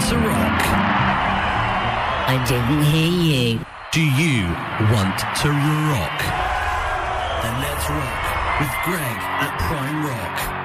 to rock? I didn't hear you. Do you want to rock? Then let's rock with Greg at Prime Rock.